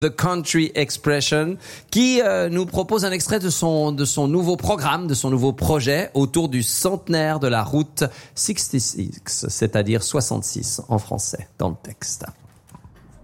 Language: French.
The Country Expression, qui nous propose un extrait de son nouveau programme, de son nouveau projet autour du centenaire de la route 66, c'est-à-dire 66 en français dans le texte.